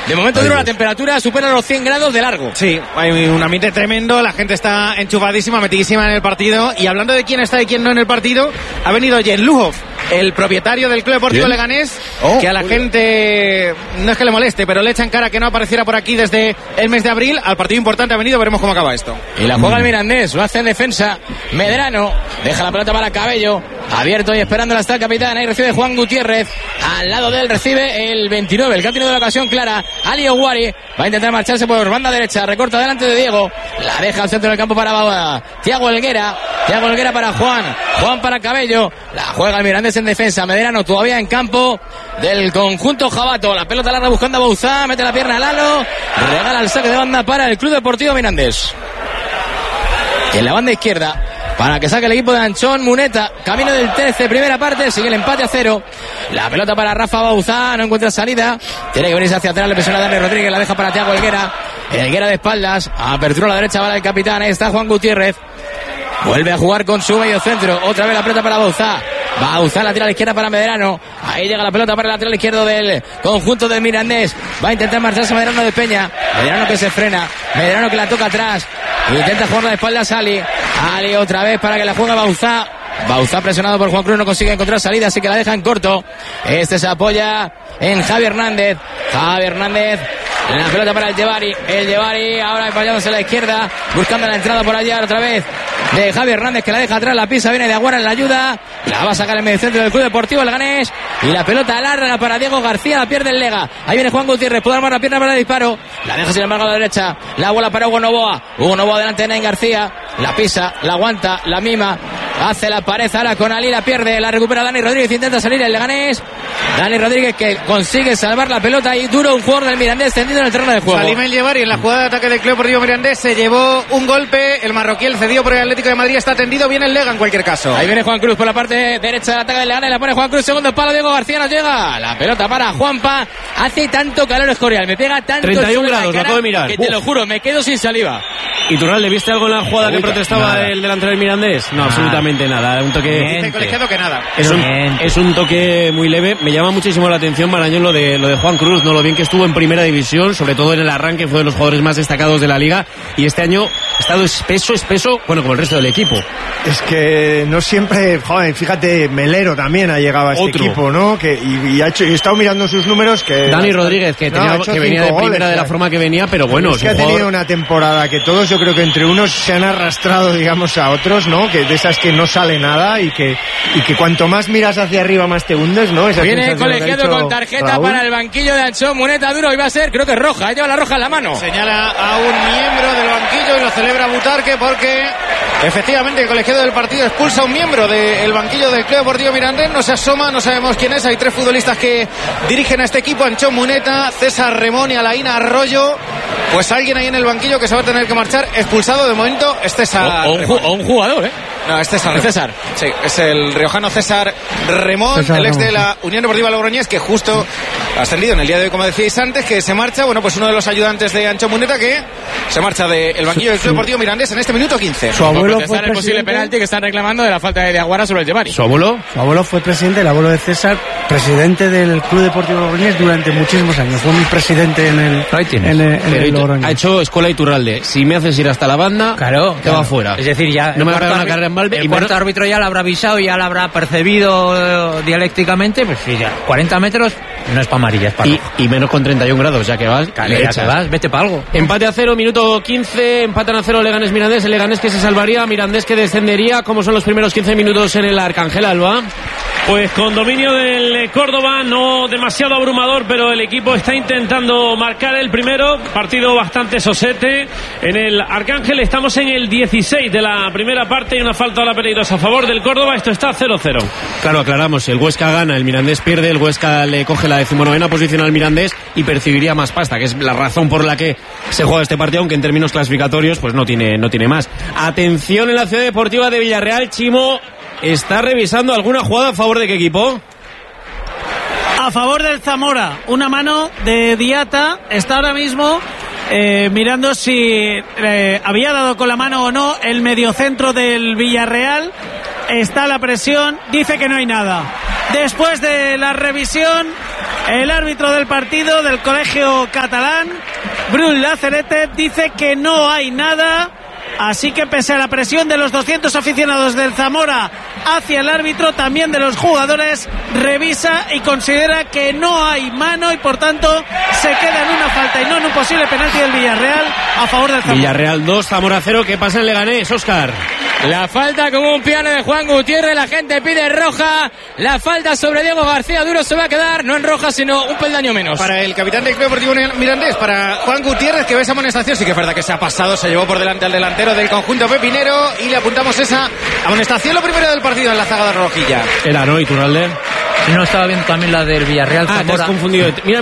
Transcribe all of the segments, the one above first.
De momento duro, la temperatura supera los 100 grados de largo. Sí, hay un ambiente tremendo, la gente está enchufadísima, metidísima en el partido. Y hablando de quién está y quién no en el partido, ha venido Jen Luhoff, el propietario del Club Deportivo Leganés, que a la gente no es que le moleste, pero le echan cara que no apareciera por aquí desde el mes de abril. Al partido importante ha venido, veremos cómo acaba esto. Y la juega el Mirandés, lo hace en defensa Medrano, deja la pelota para Cabello, abierto y esperándola está el capitán. Ahí recibe Juan Gutiérrez, al lado de él recibe el 29, el que ha tenido la ocasión clara, Ali Oguari. Va a intentar marcharse por banda derecha, recorta delante de Diego, la deja al centro del campo para Thiago Helguera para Juan para Cabello, la juega el Mirandés en defensa. Medrano todavía en campo del conjunto jabato, la pelota larga buscando a Bauzá, mete la pierna a Lalo, regala el saque de banda para el Club Deportivo Mirandés. En la banda izquierda, para que saque el equipo de Anchón Muneta, camino del 13, primera parte, sigue el empate a 0. La pelota para Rafa Bauzá, no encuentra salida, tiene que venirse hacia atrás, le presiona a Dani Rodríguez, la deja para Thiago Helguera de espaldas, apertura a la derecha para el capitán, ahí está Juan Gutiérrez, vuelve a jugar con su medio centro, otra vez la pelota para Bauzá, la tira a la izquierda para Medrano, ahí llega la pelota para el lateral izquierdo del conjunto del Mirandés, va a intentar marcharse Medrano de Peña, Medrano que se frena, Medrano que la toca atrás, intenta jugar de espaldas Ali otra vez para que la juegue Bauzá presionado por Juan Cruz, no consigue encontrar salida, así que la deja en corto. Este se apoya en Javi Hernández, la pelota para el Llevari, ahora empallándose a la izquierda, buscando la entrada por allá otra vez de Javi Hernández, que la deja atrás, la pisa, viene de Aguara en la ayuda, la va a sacar en medio centro del Club Deportivo Leganés, y la pelota larga para Diego García, la pierde el Lega, ahí viene Juan Gutiérrez, puede armar la pierna para el disparo, la deja sin embargo a la derecha, la bola para Hugo Novoa delante de Nain García, la pisa, la aguanta, la mima, hace la pared ahora con Ali, la pierde, la recupera Dani Rodríguez, intenta salir el Leganés, Dani Rodríguez que consigue salvar la pelota, y duro un jugador del Mirandés tendido en el terreno de juego. Salim El Llevari en la jugada de ataque del Club Deportivo Mirandés se llevó un golpe, el marroquí, el cedido por el Atlético de Madrid, está tendido, viene el Lega en cualquier caso. Ahí viene Juan Cruz por la parte derecha del ataque del Leganés, la pone Juan Cruz, segundo palo, Diego García nos llega, la pelota para Juanpa, hace tanto calor Escorial, me pega tanto 31 grados, lo acabo de mirar. Que te lo juro, me quedo sin saliva. ¿Y Turralde, viste algo en la jugada que protestaba el delantero del Mirandés? No, absolutamente nada. Un toque. Dice el colegiado que nada. Es un toque muy leve. Me llama muchísimo la atención, Marañón, lo de Juan Cruz, ¿no? Lo bien que estuvo en primera división, sobre todo en el arranque, fue de los jugadores más destacados de la liga. Y este año ha estado espeso, bueno, como el resto del equipo. Es que no siempre, joder, fíjate, Melero también ha llegado a este equipo, ¿no? Y ha hecho, y he estado mirando sus números que. Dani Rodríguez, que venía de primera de la forma que venía, pero bueno. Es que ha tenido una temporada que todos, yo creo que entre unos se han arrastrado, digamos, a otros, ¿no? Que de esas que no sale nada y que cuanto más miras hacia arriba más te hundes, ¿no? Esa viene colegiado con tarjeta Raúl para el banquillo de Anchón Muneta, duro, iba a ser, creo que es roja, lleva la roja en la mano. Señala a un miembro del banquillo y lo celebra Butarque porque efectivamente el colegiado del partido expulsa a un miembro del banquillo del Club Deportivo Mirandés, no se asoma, no sabemos quién es, hay 3 futbolistas que dirigen a este equipo, Anchón Muneta, César Remón y Alaína Arroyo, pues alguien ahí en el banquillo que se va a tener que marchar, expulsado de momento es César o un jugador, No, es César. Sí, es el riojano César Remón, el ex de la Unión Deportiva Logroñés, que justo ha ascendido en el día de hoy, como decíais antes, que se marcha, bueno, pues uno de los ayudantes de Anchón Muneta que se marcha del banquillo del Club Deportivo Mirandés en este minuto 15. Su abuelo fue el posible penalti que están reclamando de la falta de Aguara sobre el Llevari. ¿Su abuelo? Su abuelo fue presidente, el abuelo de César, presidente del Club Deportivo Logroñés durante muchísimos años. Fue mi presidente en el Logroñés. Ha hecho escuela Iturralde. Si me haces ir hasta la banda, te va fuera. Es decir, ya no me va a dar una carrera en Malve. El cuarto árbitro ya lo habrá avisado, ya lo habrá percibido dialécticamente. Pues sí, ya 40 metros no es para amarilla, es para y menos con 31 grados, ya que vas. Vete para algo. Empate a 0, minuto 15. Empatan a 0 Leganés Mirandés. El Leganés que se salvaría, Mirandés que descendería. ¿Cómo son los primeros 15 minutos en el Arcángel, Alba? Pues con dominio del Córdoba, no demasiado abrumador, pero el equipo está intentando marcar el primero. Partido bastante sosete en el Arcángel. Estamos en el 16 de la primera parte y una falta a la peligrosa a favor del Córdoba. Esto está 0-0. Claro, aclaramos, el Huesca gana, el Mirandés pierde, el Huesca le coge la 19ª posición al Mirandés y percibiría más pasta, que es la razón por la que se juega este partido, aunque en términos clasificatorios pues no tiene más. Atención en la Ciudad Deportiva de Villarreal, Chimo está revisando alguna jugada a favor de qué equipo. A favor del Zamora, una mano de Diata, está ahora mismo mirando si había dado con la mano o no el mediocentro del Villarreal. Está la presión, dice que no hay nada. Después de la revisión, El árbitro del partido del colegio catalán, Brun Lazarete, dice que no hay nada. Así que pese a la presión de los 200 aficionados del Zamora hacia el árbitro, también de los jugadores, revisa y considera que no hay mano y por tanto se queda en una falta y no en un posible penalti del Villarreal a favor del Zamora. Villarreal 2, Zamora 0. ¿Qué pasa en Leganés, Óscar? La falta como un piano de Juan Gutiérrez, la gente pide roja, la falta sobre Diego García Duro se va a quedar, no en roja sino un peldaño menos. Para el capitán del Club Deportivo Mirandés, para Juan Gutiérrez, que ve esa amonestación, sí que es verdad que se ha pasado, se llevó por delante al delantero del conjunto pepinero y le apuntamos esa amonestación, lo primero del partido en la zaga de Rojilla. Era, ¿no? Iturralde. No estaba viendo también la del Villarreal. Ah, te has confundido. Mira.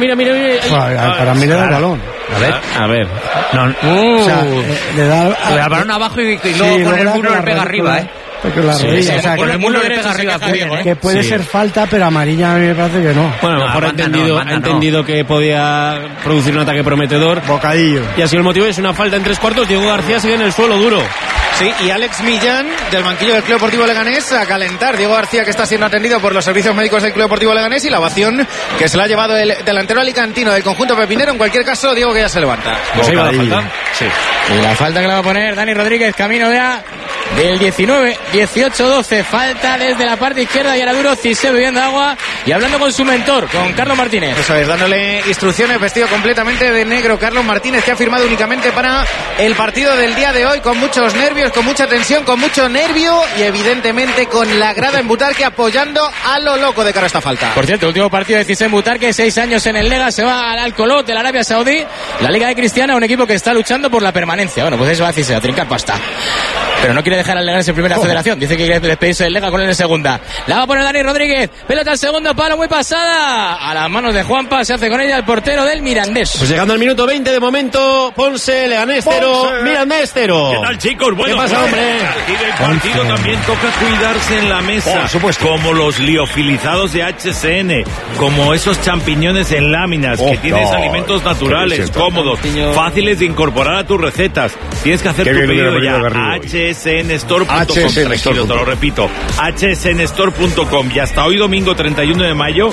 Para mí le da el balón. A ver. No. O sea, le da el balón abajo y luego con el muslo le pega arriba, Porque la rodilla, o sea, con el muslo le pega arriba. Que puede ser falta, pero amarilla a mí me parece que no. Bueno, a lo mejor ha entendido que podía producir un ataque prometedor. Bocadillo. Y así el motivo es una falta en 3/4. Diego García sigue en el suelo, Duro. Sí, y Alex Millán, del banquillo del Club Deportivo Leganés, a calentar. Diego García, que está siendo atendido por los servicios médicos del Club Deportivo Leganés, y la ovación que se la ha llevado el delantero alicantino del conjunto pepinero. En cualquier caso, Diego que ya se levanta. Pues ahí va la falta. Sí. Y la falta que le va a poner Dani Rodríguez, camino del 19, 18-12, falta desde la parte izquierda y ahora Duro Cisé bebiendo agua y hablando con su mentor, con Carlos Martínez. Eso es, dándole instrucciones, vestido completamente de negro. Carlos Martínez, que ha firmado únicamente para el partido del día de hoy, con muchos nervios, con mucha tensión, con mucho nervio y evidentemente con la grada en Butarque apoyando a lo loco de cara a esta falta. Por cierto, último partido de Cisé en Butarque, 6 años en el Lega, se va al Al-Kholot de la Arabia Saudí, la Liga de Cristiana, un equipo que está luchando por la permanencia. Bueno, pues eso va a Cisé, a trincar pasta. Pero no quiere dejar al Leganés en primera federación. Dice que quiere despedirse del Lega con él en segunda. La va a poner Dani Rodríguez. Pelota al segundo palo, muy pasada. A las manos de Juanpa, se hace con ella el portero del Mirandés. Pues llegando al minuto 20 de momento, Ponce, Leganés 0, Mirandés 0. ¿Qué tal, chicos? Bueno, ¿qué pasa, hombre? El partido también toca cuidarse en la mesa. Por supuesto. Como los liofilizados de HCN. Como esos champiñones en láminas que tienes alimentos naturales, cómodos, fáciles de incorporar a tus recetas. Tienes que hacer tu pedido ya. hsnstore.com. Tranquilo, te lo repito. hsnstore.com. Y hasta hoy domingo 31 de mayo,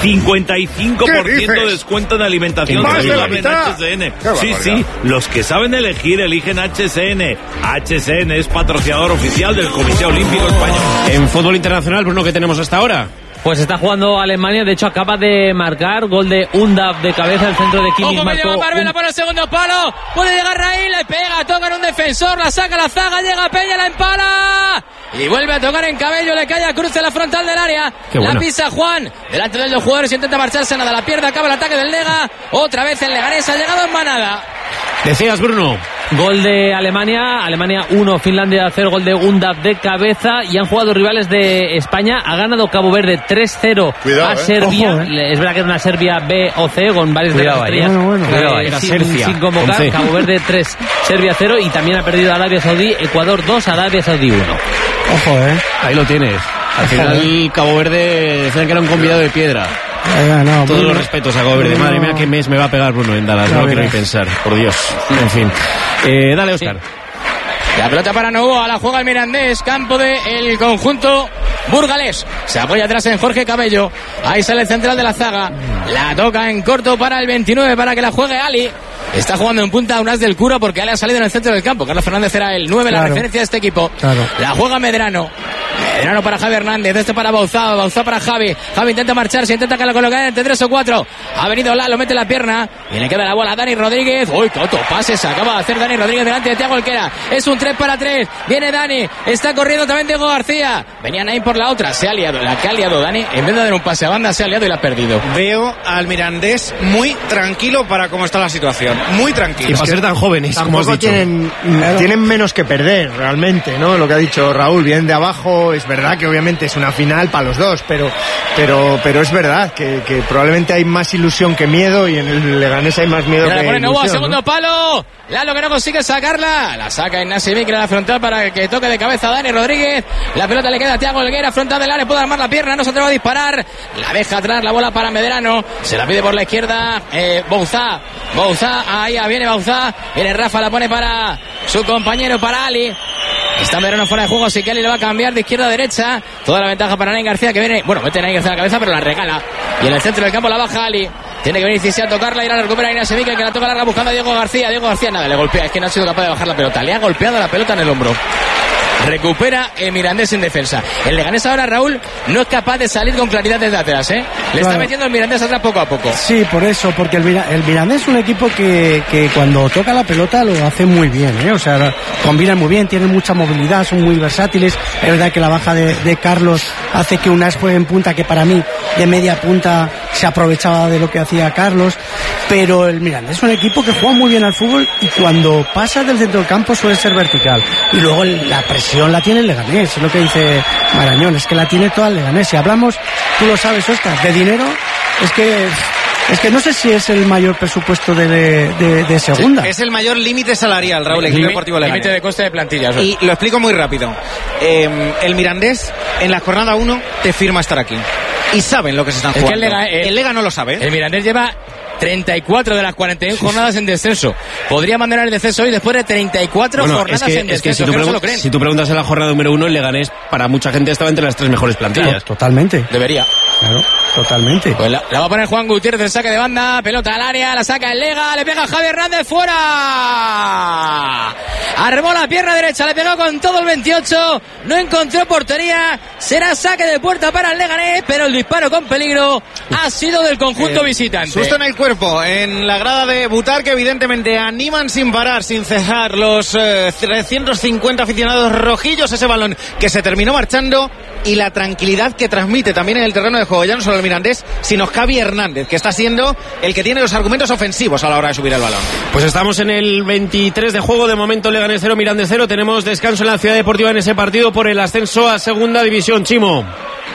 55% de descuento en alimentación. Más de la mitad. HCN. Sí, los que saben elegir, eligen HCN. HCN es patrocinador oficial del Comité Olímpico Español. En fútbol internacional, Bruno, ¿qué tenemos hasta ahora? Pues está jugando Alemania, de hecho acaba de marcar gol de Undaf de cabeza, el centro de Kimmich. Ojo que llega Marbella por el segundo palo, puede llegar Raíl, le pega, toca en un defensor, la saca la zaga, llega Peña, la empala y vuelve a tocar en Cabello, le cae a Cruz en la frontal del área. La pisa Juan, delante de los jugadores, intenta marcharse, nada, la pierde, acaba el ataque del Lega, otra vez el Leganés ha llegado en manada. Decías, Bruno. Gol de Alemania 1, Finlandia 0, gol de Undaf de cabeza, y han jugado rivales de España. Ha ganado Cabo Verde 3-0 a Serbia. Ojo, Es verdad que era una Serbia B o C con varios de las estrellas. Sin convocar. Sí. Cabo Verde 3, Serbia 0, y también ha perdido Arabia Saudí, Ecuador 2, Arabia Saudí 1. Ojo, ahí lo tienes. Al final Cabo Verde decían que era un convidado de piedra. Todos los respetos a Cabo Verde. Madre mía, qué mes me va a pegar Bruno en Dallas. No lo quiero ni pensar, por Dios. En fin. Dale, Óscar. La pelota para Novoa, la juega el Mirandés, campo del conjunto burgalés. Se apoya atrás en Jorge Cabello. Ahí sale el central de la zaga. La toca en corto para el 29 para que la juegue Ali. Está jugando en punta un as del Cura porque Ali ha salido en el centro del campo. Carlos Fernández era el 9, la referencia de este equipo. La juega Medrano. Medrano para Javi Hernández, este para Bauzá, Bauzá para Javi. Javi intenta marcharse, intenta que lo coloque entre 3 o 4. Ha venido Lalo, mete la pierna y le queda la bola a Dani Rodríguez. Uy, qué autopase se acaba de hacer Dani Rodríguez delante de Thiago Alquera. Es un 3 para 3. Viene Dani, está corriendo también Diego García. Venían ahí por la otra, se ha liado. La que ha liado Dani, en vez de dar un pase a banda, se ha liado y la ha perdido. Veo al Mirandés muy tranquilo para cómo está la situación. Muy tranquilo. Y para ser tan jóvenes, como has dicho. Tienen menos que perder, realmente, ¿no? Lo que ha dicho Raúl, vienen de abajo. Es verdad que obviamente es una final para los dos, pero es verdad que probablemente hay más ilusión que miedo, y en el Leganés hay más miedo que ilusión. Novoa, segundo palo. Lalo que no consigue sacarla. La saca Ignacio Miquel a la frontal para que toque de cabeza a Dani Rodríguez. La pelota le queda a Thiago Helguera, frontal del área, puede armar la pierna, no se atreve a disparar. La deja atrás, la bola para Medrano. Se la pide por la izquierda Bauzá, ahí viene Bauzá. Viene Rafa, la pone para su compañero, para Ali. Está Medrano fuera de juego, así que Ali le va a cambiar de izquierda a derecha. Toda la ventaja para Nai García, que viene, bueno, mete Nai García en la cabeza, pero la regala. Y en el centro del campo la baja Ali. Tiene que venir Cisi a tocarla y la recupera Inés Miquel, que la toca larga buscando a Diego García. Diego García nada, le golpea, es que no ha sido capaz de bajar la pelota. Le ha golpeado la pelota en el hombro. Recupera el Mirandés en defensa. El Leganés ahora, Raúl, no es capaz de salir con claridad desde atrás, ¿eh? Le está metiendo el Mirandés atrás poco a poco. Sí, por eso, porque el Mirandés es un equipo que cuando toca la pelota lo hace muy bien, ¿eh? O sea, combinan muy bien, tienen mucha movilidad, son muy versátiles. Es verdad que la baja de Carlos hace que Unás juegue en punta, que para mí de media punta se aprovechaba de lo que hacía Carlos. Pero el Mirandés es un equipo que juega muy bien al fútbol y cuando pasa del centro del campo suele ser vertical. Y luego la presión la tiene el Leganés, es lo que dice Marañón, es que la tiene toda el Leganés. Si hablamos, tú lo sabes, Óscar, de dinero, es que no sé si es el mayor presupuesto de segunda. Sí, es el mayor límite salarial, Raúl, el Club Deportivo Leganés. Límite de coste de plantilla. Y lo explico muy rápido. El Mirandés, en la jornada 1, te firma estar aquí. Y saben lo que se están jugando. El Lega no lo sabe. El Mirandés lleva 34 de las 41 jornadas en descenso. Podría abandonar el descenso hoy después de 34 jornadas en descenso. Es que si tú preguntas en la jornada número 1, el Leganés para mucha gente estaba entre las 3 mejores plantillas. Claro, totalmente. Debería. Claro, totalmente. Pues la va a poner Juan Gutiérrez, el saque de banda, pelota al área, la saca el Lega, le pega Javi Hernández fuera. Armó la pierna derecha, le pegó con todo el 28, no encontró portería, será saque de puerta para el Leganés, pero el disparo con peligro ha sido del conjunto visitante. Susto en el cuerpo, en la grada de Butarque, evidentemente animan sin parar, sin cejar los 350 aficionados rojillos ese balón que se terminó marchando y la tranquilidad que transmite también en el terreno de juego, ya no solo el Mirandés, sino Javi Hernández, que está siendo el que tiene los argumentos ofensivos a la hora de subir el balón. Pues estamos en el 23 de juego, de momento Leganés 0, Mirandés 0, tenemos descanso en la Ciudad Deportiva en ese partido por el ascenso a segunda división. Chimo.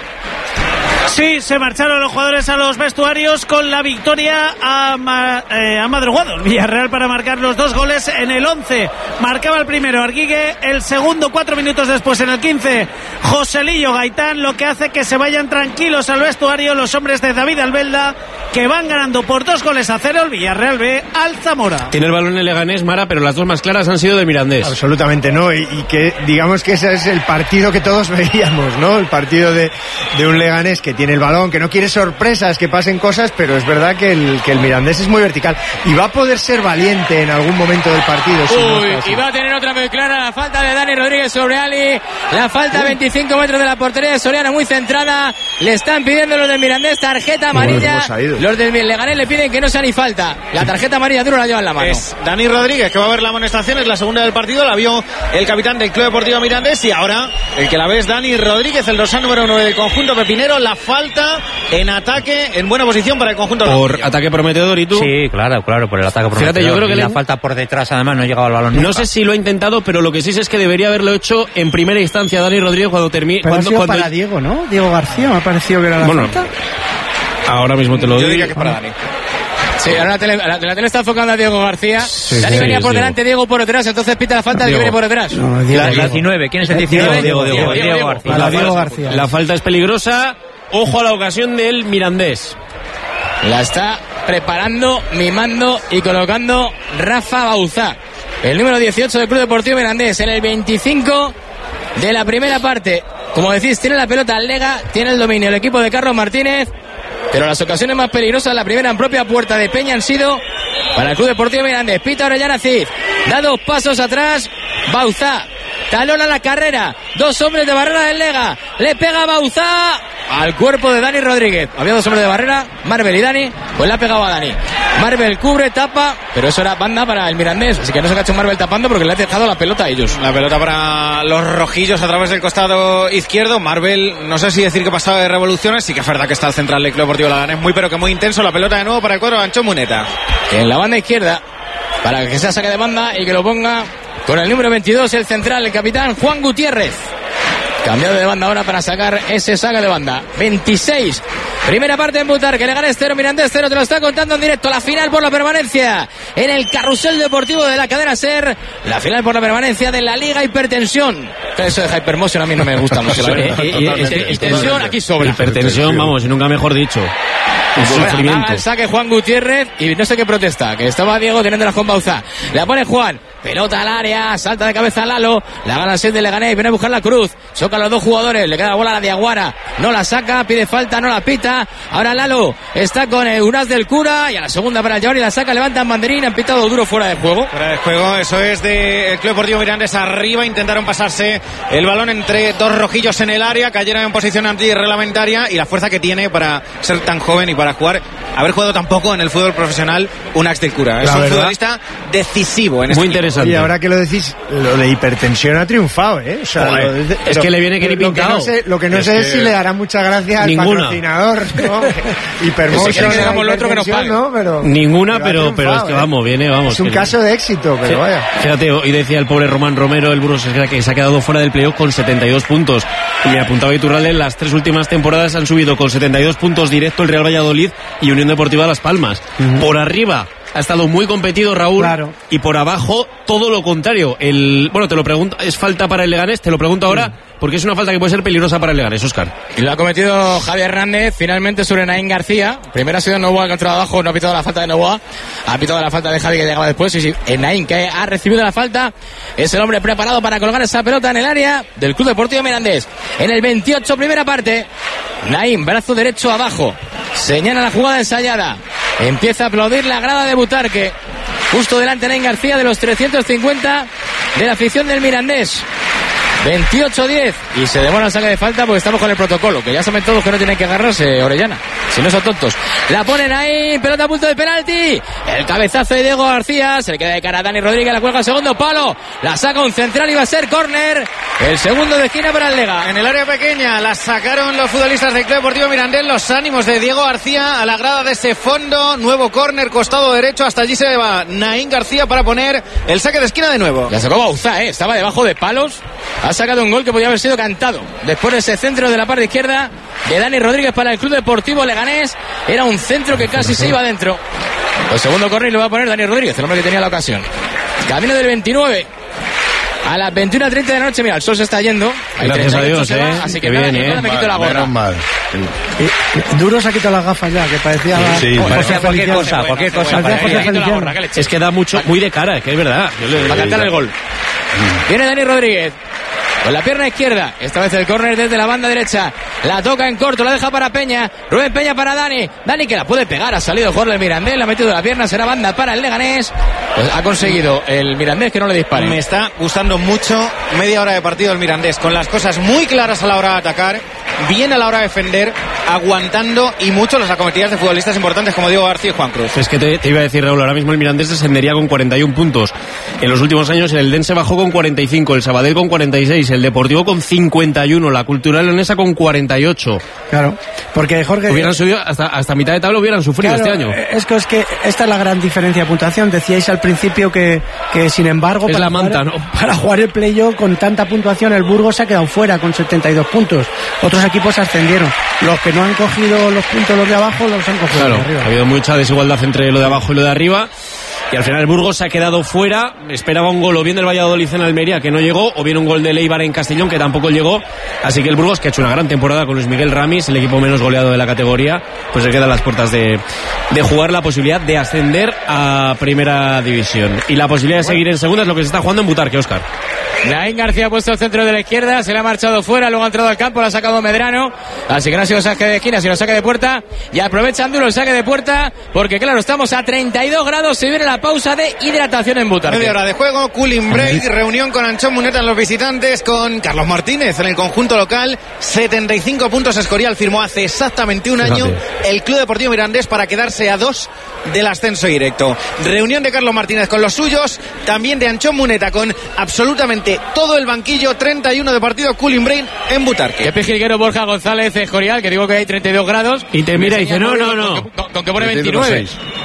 Sí, se marcharon los jugadores a los vestuarios con la victoria a madrugados. Villarreal para marcar los 2 goles en el 11. Marcaba el primero Arguigue, el segundo 4 minutos después en el 15. Joselillo Gaitán, lo que hace que se vayan tranquilos al vestuario los hombres de David Albelda, que van ganando por 2-0. El Villarreal B al Zamora. Tiene el balón el Leganés, Mara, pero las 2 más claras han sido de Mirandés. Absolutamente, ¿no? Y que digamos que ese es el partido que todos veíamos, ¿no? El partido de un Leganés que tiene el balón, que no quiere sorpresas, que pasen cosas, pero es verdad que el Mirandés es muy vertical y va a poder ser valiente en algún momento del partido. Y va a tener otra muy clara, la falta de Dani Rodríguez sobre Ali, la falta a 25 metros de la portería de Soriano, muy centrada, le están pidiendo los del Mirandés tarjeta amarilla, los del Leganés le piden que no sea ni falta, la tarjeta amarilla duro la lleva en la mano. Es Dani Rodríguez que va a ver la amonestación, es la segunda del partido, la vio el capitán del Club Deportivo Mirandés y ahora el que la ve es Dani Rodríguez, el dorsal número 9 del conjunto pepinero. La falta en ataque, en buena posición para el conjunto por rojillo. Ataque prometedor. ¿Y tú? Sí, claro, por el ataque prometedor. Fíjate, yo creo que la falta por detrás, además no llegaba al balón nunca. No sé si lo ha intentado, pero lo que sí sé es que debería haberlo hecho en primera instancia Dani Rodríguez cuando termine. Cuando para Diego, ¿no? Diego García, me ha parecido que era la falta. Ahora mismo te lo digo. Yo diría que es para Dani. Sí, ahora la tele está enfocando a Diego García. Dani venía por delante, Diego por detrás, entonces pita la falta de que viene por detrás. No, la 19, ¿quién es el 19? Diego García. La falta es peligrosa. Ojo a la ocasión del Mirandés. La está preparando, mimando y colocando Rafa Bauzá, el número 18 del Club Deportivo Mirandés, en el 25 de la primera parte. Como decís, tiene la pelota al Lega, tiene el dominio el equipo de Carlos Martínez, pero las ocasiones más peligrosas, la primera en propia puerta de Peña, han sido para el Club Deportivo Mirandés. Pita Orellana Cid, da 2 pasos atrás, Bauzá talona la carrera, 2 hombres de barrera del Lega, le pega Bauzá al cuerpo de Dani Rodríguez. Había 2 hombres de barrera, Marvel y Dani, pues le ha pegado a Dani. Marvel cubre, tapa, pero eso era banda para el Mirandés, así que no se ha hecho Marvel tapando porque le ha dejado la pelota a ellos. La pelota para los rojillos a través del costado izquierdo. Marvel, no sé si decir que pasaba de revoluciones, sí que es verdad que está el central del Club Deportivo Leganés muy pero que muy intenso. La pelota de nuevo para el cuadro de Anchón Muneta. En la banda izquierda, para que sea saque de banda y que lo ponga con el número 22, el central, el capitán Juan Gutiérrez. Cambiado de banda ahora para sacar ese saque de banda. 26. Primera parte en Butarque, Leganés 0, Mirandés 0, te lo está contando en directo. La final por la permanencia en el carrusel deportivo de la cadena SER. La final por la permanencia de la Liga Hipertensión. Eso de Hypermotion a mí no me gusta mucho. La verdad. Hipertensión aquí sobra. Hipertensión, vamos, y nunca mejor dicho. Un sufrimiento. Haga el saque Juan Gutiérrez y no sé qué protesta, que estaba Diego teniéndolas con Bauzá. La pone Juan, pelota al área, salta de cabeza Lalo, la gana el 6 de Leganés, viene a buscar la Cruz, chocan los dos jugadores, le queda la bola a la Diaguara, no la saca, pide falta, no la pita. Ahora Lalo está con Unas del Cura y a la segunda para el Javari la saca, levantan banderín, han pitado duro fuera de juego. Fuera de juego, eso es del Club Deportivo Mirandés. Arriba intentaron pasarse el balón entre dos rojillos en el área, cayeron en posición antirreglamentaria, y la fuerza que tiene para ser tan joven y para haber jugado tan poco en el fútbol profesional, Unas del Cura. Es un futbolista decisivo en este muy interesante. Y ahora que lo decís, lo de hipertensión ha triunfado, ¿eh? O sea, es que le viene que ni pintado. Lo que no sé es si le dará mucha gracia al patrocinador, ¿no? Hipermotion, si digamos lo otro que nos pague. ¿no? Ninguna, pero es que vamos. Es un caso de éxito, pero vaya. Fíjate, hoy decía el pobre Román Romero, el Burgos que se ha quedado fuera del playoff con 72 puntos. Y me apuntaba Iturralde, en las 3 últimas temporadas han subido con 72 puntos directo el Real Valladolid y Unión Deportiva Las Palmas. Por arriba ha estado muy competido Raúl, claro. Y por abajo todo lo contrario. Te lo pregunto, ¿es falta para el Leganés? Te lo pregunto ahora, porque es una falta que puede ser peligrosa para el Leganés, Óscar. Y lo ha cometido Javier Hernández finalmente sobre Naín García. Primero ha sido Novoa contra abajo, no ha pitado la falta de Novoa, ha pitado la falta de Javi que llegaba después. Y Naín, que ha recibido la falta, es el hombre preparado para colgar esa pelota en el área del Club Deportivo Mirandés. En el 28, primera parte, Naín, brazo derecho abajo, señala la jugada ensayada, empieza a aplaudir la grada de Butarque, justo delante de Naín García, de los 350 de la afición del Mirandés. 28-10 y se demora el saque de falta porque estamos con el protocolo, que ya saben todos que no tienen que agarrarse, Orellana, si no son tontos. La ponen ahí, pelota a punto de penalti, el cabezazo de Diego García, se le queda de cara a Dani Rodríguez, la cuelga al segundo palo, la saca un central y va a ser córner, el segundo de esquina para el Lega. En el área pequeña la sacaron los futbolistas del Club Deportivo Mirandés, los ánimos de Diego García a la grada de ese fondo, nuevo córner, costado derecho, hasta allí se va Naín García para poner el saque de esquina de nuevo. La sacó Bauzá, estaba debajo de palos, ha sacado un gol que podía haber sido cantado. Después de ese centro de la parte izquierda de Dani Rodríguez para el Club Deportivo Leganés, era un centro que casi se iba adentro. El segundo córner lo va a poner Dani Rodríguez, el hombre que tenía la ocasión. Camino del 29. A las 21:30 de la noche, mira, el sol se está yendo. Gracias a Dios, así que bien, me quito la gorra. Duro se ha quitado las gafas ya, que parecía... cualquier cosa. Es que da mucho, muy de cara, es que es verdad. Va a cantar el gol. Viene Dani Rodríguez con la pierna izquierda, esta vez el córner desde la banda derecha, la toca en corto, la deja para Peña, Rubén Peña para Dani que la puede pegar, ha salido Jorge el Mirandés, la ha metido la pierna, será banda para el Leganés, pues ha conseguido el Mirandés que no le dispare. Me está gustando mucho media hora de partido el Mirandés, con las cosas muy claras a la hora de atacar, bien a la hora de defender, aguantando y mucho las acometidas de futbolistas importantes como Diego García y Juan Cruz. Es que te iba a decir, Raúl, ahora mismo el Mirandés descendería con 41 puntos. En los últimos años el Eldense bajó con 45, el Sabadell con 46, el Deportivo con 51, la Cultural Leonesa con 48. Claro, porque Jorge... Hubieran subido hasta mitad de tabla, hubieran sufrido este año. Es que esta es la gran diferencia de puntuación. Decíais al principio que sin embargo... Es la manta, ¿no? Para jugar el playoff con tanta puntuación, el Burgos se ha quedado fuera con 72 puntos. Otros equipos ascendieron. Los que no han cogido los puntos los de abajo, los han cogido los de arriba. Ha habido mucha desigualdad entre lo de abajo y lo de arriba. Y al final el Burgos se ha quedado fuera. Esperaba un gol o bien del Valladolid en Almería, que no llegó, o bien un gol del Eibar en Castellón, que tampoco llegó. Así que el Burgos, que ha hecho una gran temporada con Luis Miguel Ramis, el equipo menos goleado de la categoría, pues se queda a las puertas de jugar la posibilidad de ascender a Primera División. Y la posibilidad de seguir en segunda es lo que se está jugando en Butarque, Óscar. Naín García ha puesto el centro de la izquierda, se le ha marchado fuera, luego ha entrado al campo, lo ha sacado Medrano, así que no ha sido saque de esquina, sino saque de puerta, y aprovechan duro el saque de puerta, porque claro, estamos a 32 grados, se viene la pausa de hidratación en Butarque. Media hora de juego, cooling break, reunión con Anchón Muneta en los visitantes, con Carlos Martínez en el conjunto local, 75 puntos Escorial firmó hace exactamente un año el Club Deportivo Mirandés para quedarse a 2 del ascenso directo. Reunión de Carlos Martínez con los suyos, también de Anchón Muneta con absolutamente todo el banquillo, 31 de partido, cooling break en Butarque. Qué pijilguero Borja González Escorial, que digo que hay 32 grados. Y te mira y dice, no. Con que pone 29.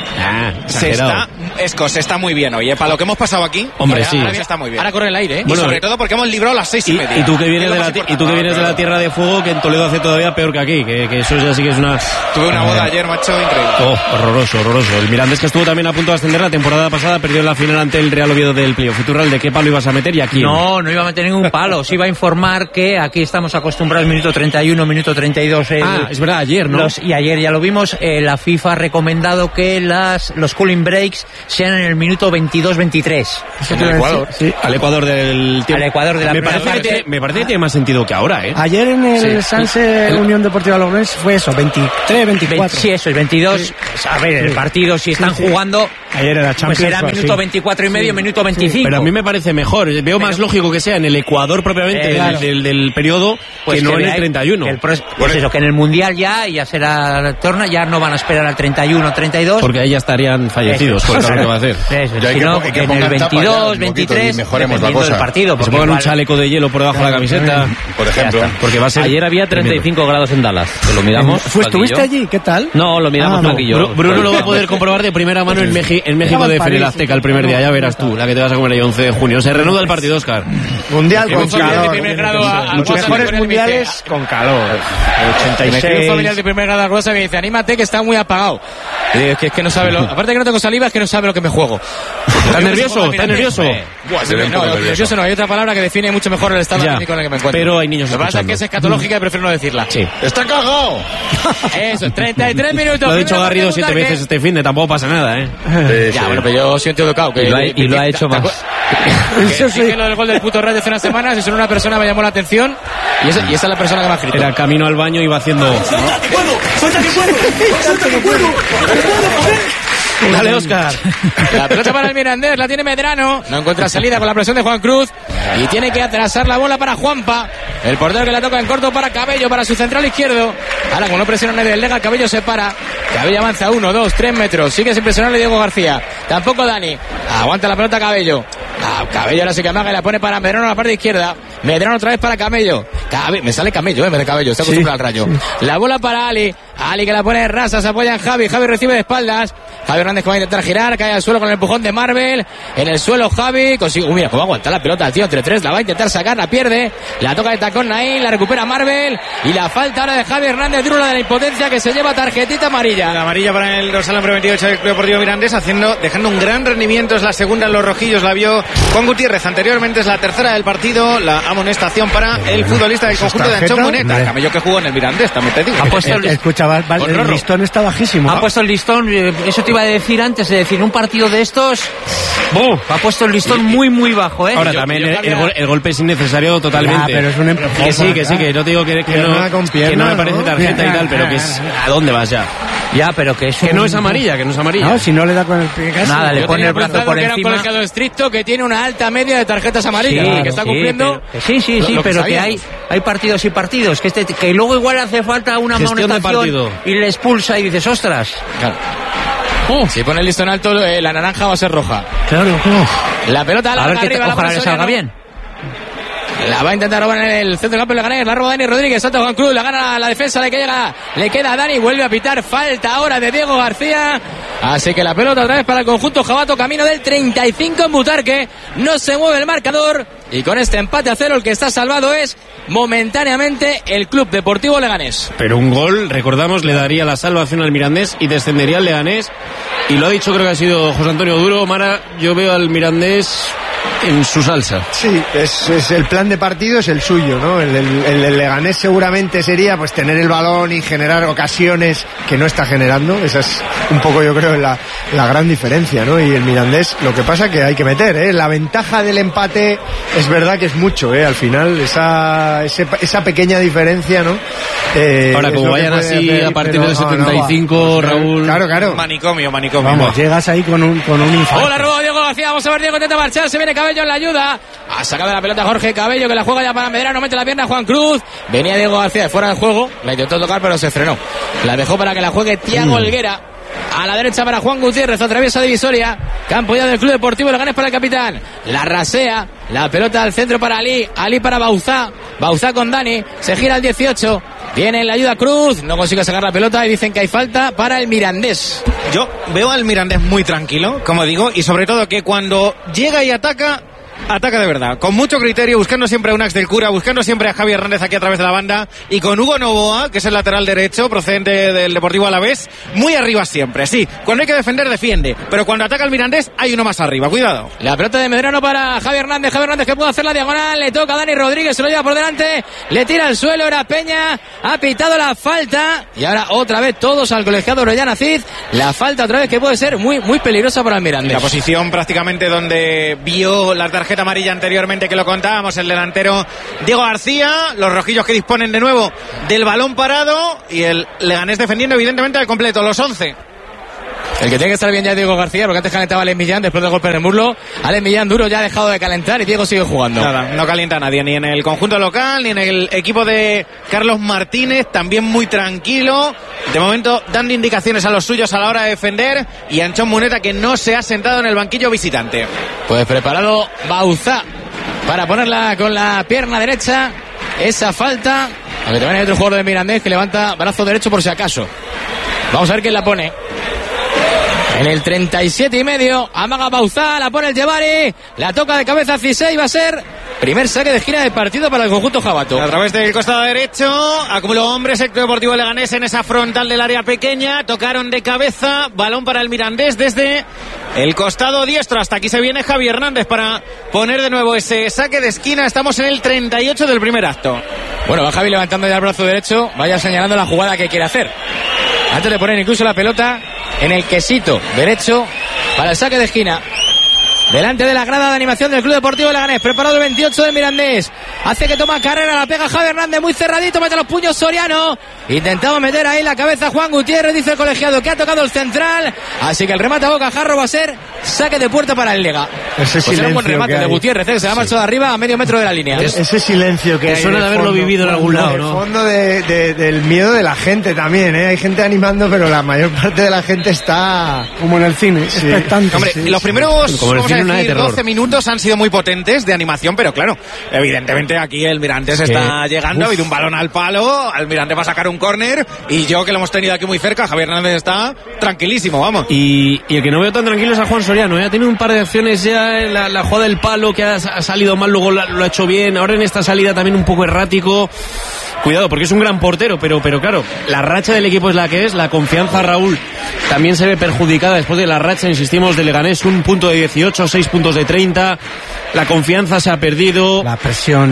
Se está muy bien hoy, para lo que hemos pasado aquí. Hombre, sí. Ahora está muy bien. Ahora corre el aire, y sobre todo porque hemos librado las 6:30. Y tú que vienes de la Tierra de Fuego, que en Toledo hace todavía peor que aquí, que eso ya sí que es una... Tuve una boda ayer, macho, increíble. Horroroso. El Mirandés, que estuvo también a punto de ascender la temporada pasada, perdió en la final ante el Real Oviedo del playoff. Iturralde, ¿de qué palo ibas a meter? Y aquí no, No iba a meter ningún palo. Os iba a informar que aquí estamos acostumbrados minuto 31, minuto 32. Es verdad, ayer, ¿no? Y ayer ya lo vimos. La FIFA ha recomendado que los cooling breaks sean en el minuto 22-23. Al Ecuador del tiempo. Al Ecuador de la me parece que tiene más sentido que ahora, ¿eh? Ayer en el Sanse Unión Deportiva Logroñés fue eso, 23, 24. Sí, eso es 22. Sí. A ver, el partido, si están jugando, ayer era Champions, pues era minuto 24 y medio, minuto 25. Pero a mí me parece mejor. Veo más lógico que sea en el Ecuador propiamente del periodo, pues que no en el 31. Pues eso, que en el Mundial ya será la torna, ya no van a esperar al 31, 32. Porque ahí ya estarían fallecidos, por lo que va a hacer. Sino que en el 22, 23, mejoremos la cosa. Del partido, que se pongan un chaleco de hielo por debajo de la camiseta, por ejemplo. Porque va a ser. Ayer había 35 grados en Dallas. ¿Lo miramos? ¿Estuviste allí? ¿Qué tal? No, lo miramos Paquillo. Bruno lo va a poder comprobar de primera mano en México de Feria Azteca el primer día. Ya verás tú, la que te vas a comer el 11 de junio. Se reanuda el partido, Óscar. Mundial con calor. Los mejores mundiales con calor. 86. Un familiar de primer grado a Rosa me dice, anímate que está muy apagado. Es que no sabe aparte que no tengo saliva, es que no sabe lo que me juego. ¿Estás nervioso? Nervioso no, hay otra palabra que define mucho mejor el estado técnico en el que me encuentro. Pero hay niños escuchando. Lo que pasa es que es escatológica y prefiero no decirla. Sí. ¡Está cagado! Eso, 33 minutos. Lo ha dicho Garrido 7 veces este fin de, tampoco pasa nada, ¿eh? Ya, bueno, pero yo siento educado. Y lo ha hecho más. Eso sí. Que lo del gol del puto Ray de hace unas semanas, y solo una persona me llamó la atención, y esa es la persona que me ha gritado. Era camino al baño y iba haciendo... Dale, Óscar. La pelota para el Mirandés, la tiene Medrano. No encuentra salida con la presión de Juan Cruz. Y tiene que atrasar la bola para Juanpa. El portero que la toca en corto para Cabello, para su central izquierdo. Ahora, como no presiona nadie del Lega, Cabello se para. Cabello avanza 1, 2, 3 metros. Sigue sin presionarle Diego García. Tampoco Dani. Aguanta la pelota Cabello. Cabello ahora se que amaga y la pone para Medrano a la parte izquierda. Medrano otra vez para Camello. Me sale Camello, en vez de Cabello. Está acostumbrado al Rayo. La bola para Ali. Ali que la pone rasa, se apoya en Javi. Javi recibe de espaldas. Javi Hernández que va a intentar girar, cae al suelo con el empujón de Marvel. En el suelo Javi consigue. Mira cómo aguanta la pelota el tío entre tres. La va a intentar sacar, la pierde. La toca de tacón Naín, la recupera Marvel. Y la falta ahora de Javi Hernández, duro de la impotencia, que se lleva tarjetita amarilla. La amarilla para el dorsal número 28 del Club Deportivo Mirandés, dejando un gran rendimiento. Es la segunda en los rojillos, la vio Juan Gutiérrez. Anteriormente es la tercera del partido. La amonestación para el futbolista del conjunto de Anchón Moneta. Camello que jugó en el Mirandés, también te digo. Escucha, el listón está bajísimo. Ha puesto el listón, eso te iba a decir antes, es decir, un partido de estos ha puesto el listón muy muy bajo, ¿eh? Ahora también el golpe es innecesario totalmente. Pero es un que sí, que no te digo que no me parece tarjeta y tal, pero que es ¿a dónde vas ya? Ya, pero que es que no es amarilla, No, si no le da con el pie casi. Nada, le pone el brazo por encima. Era un colegiado estricto que tiene una alta media de tarjetas amarillas, que está cumpliendo. Pero que hay partidos y partidos, que luego igual hace falta una amonestación y le expulsa y dices, ostras. Claro. Si pone el listón alto, la naranja va a ser roja. Claro. La pelota larga arriba, ojalá le salga bien. La va a intentar robar en el centro del campo, le gana, la roba Dani Rodríguez, salta Juan Cruz, la gana la defensa, le queda a Dani, vuelve a pitar, falta ahora de Diego García. Así que la pelota otra vez para el conjunto jabato, camino del 35 en Butarque, no se mueve el marcador, y con este empate a 0 el que está salvado es momentáneamente el Club Deportivo Leganés. Pero un gol, recordamos, le daría la salvación al Mirandés y descendería al Leganés, y lo ha dicho, creo que ha sido José Antonio Duro. Mara, yo veo al Mirandés en su salsa. Sí, es el plan de partido, es el suyo, ¿no? El Leganés seguramente sería pues tener el balón y generar ocasiones que no está generando. Esa es un poco, yo creo, la gran diferencia, ¿no? Y el Mirandés, lo que pasa que hay que meter, ¿eh? La ventaja del empate es verdad que es mucho, ¿eh? Al final, esa pequeña diferencia, ¿no? Ahora, como vayan así hacer, a partir del 75, Raúl... Claro. Manicomio. Vamos, llegas ahí con un infarto. Hola, robo Diego García, vamos a ver, Diego intenta marchar, se viene Cabello en la ayuda. Ha sacado la pelota Jorge Cabello, que la juega ya para Medrano, mete la pierna Juan Cruz. Venía Diego García de fuera del juego, la intentó tocar pero se frenó. La dejó para que la juegue Thiago Helguera. A la derecha para Juan Gutiérrez, atraviesa divisoria. Campo ya del Club Deportivo Leganés para el capitán. La rasea, la pelota al centro para Ali para Bauzá. Bauzá con Dani, se gira al 18. Viene en la ayuda Cruz, no consigue sacar la pelota y dicen que hay falta para el Mirandés. Yo veo al Mirandés muy tranquilo, como digo, y sobre todo que cuando llega y ataca ataca de verdad, con mucho criterio, buscando siempre a Unax del Cura, buscando siempre a Javi Hernández aquí a través de la banda, y con Hugo Novoa, que es el lateral derecho, procedente del Deportivo Alavés, muy arriba siempre. Sí, cuando hay que defender, defiende, pero cuando ataca el Mirandés, hay uno más arriba, cuidado. La pelota de Medrano para Javi Hernández que puede hacer la diagonal, le toca a Dani Rodríguez, se lo lleva por delante, le tira al suelo, era Peña, ha pitado la falta, y ahora otra vez todos al colegiado Orellana Cid, la falta otra vez que puede ser muy, muy peligrosa para el Mirandés. La posición prácticamente donde vio la tarjeta amarilla anteriormente, que lo contábamos, el delantero Diego García, los rojillos que disponen de nuevo del balón parado, y el Leganés defendiendo evidentemente al completo, los 11. El que tiene que estar bien ya es Diego García, porque antes calentaba a Alex Millán después del golpe en el muslo. Alex Millán duro ya ha dejado de calentar y Diego sigue jugando. Nada, no calienta a nadie, ni en el conjunto local, ni en el equipo de Carlos Martínez, también muy tranquilo. De momento dando indicaciones a los suyos a la hora de defender, y Anchón Muneta, que no se ha sentado en el banquillo visitante. Pues preparado Bauzá para ponerla con la pierna derecha, esa falta. Aunque también hay otro jugador de Mirandés que levanta brazo derecho por si acaso. Vamos a ver quién la pone. En el 37,5, amaga Bauzá, la pone el Llevari, la toca de cabeza Cisey, va a ser primer saque de esquina de partido para el conjunto jabato. A través del costado derecho, acumuló hombres el Club Deportivo Leganés en esa frontal del área pequeña, tocaron de cabeza, balón para el Mirandés desde el costado diestro. Hasta aquí se viene Javi Hernández para poner de nuevo ese saque de esquina. Estamos en el 38 del primer acto. Bueno, va Javi levantando ya el brazo derecho, vaya señalando la jugada que quiere hacer. Antes de poner incluso la pelota en el quesito derecho para el saque de esquina. Delante de la grada de animación del Club Deportivo Leganés, preparado el 28 del Mirandés. Hace que toma carrera, la pega Javi Hernández muy cerradito, mete los puños Soriano. Intentaba meter ahí la cabeza Juan Gutiérrez, dice el colegiado que ha tocado el central. Así que el remate a bocajarro va a ser saque de puerta para el Lega. Ese pues era un buen remate de Gutiérrez, se ha marchado de arriba a medio metro de la línea. Ese silencio que hay suena de haberlo vivido en algún lado, ¿no? El fondo del miedo de la gente también, ¿eh? Hay gente animando, pero la mayor parte de la gente está como en el cine, expectante. Hombre, los primeros 12 minutos han sido muy potentes de animación, pero claro, evidentemente aquí el Mirandés está llegando y de un balón al palo, al Mirandés va a sacar un córner, y yo que lo hemos tenido aquí muy cerca, Javier Hernández está tranquilísimo, vamos. Y el que no veo tan tranquilo es a Juan Soriano, ¿eh? Ha tenido un par de acciones ya en la jugada del palo que ha salido mal, luego lo ha hecho bien, ahora en esta salida también un poco errático. Cuidado, porque es un gran portero, pero claro, la racha del equipo es la que es, la confianza, Raúl, también se ve perjudicada después de la racha, insistimos, de Leganés, 1 punto de 18, 6 puntos de 30, la confianza se ha perdido. La presión,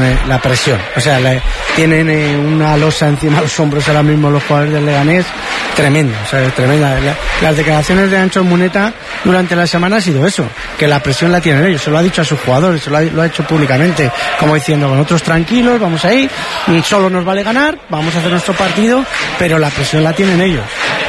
o sea, tienen una losa encima de los hombros ahora mismo los jugadores del Leganés, tremenda, o sea, tremenda. Las declaraciones de Anchón Muneta durante la semana ha sido eso, que la presión la tienen ellos, se lo ha dicho a sus jugadores, se lo ha hecho públicamente, como diciendo, nosotros tranquilos, vamos a ir, solo nos vale ganar, vamos a hacer nuestro partido, pero la presión la tienen ellos.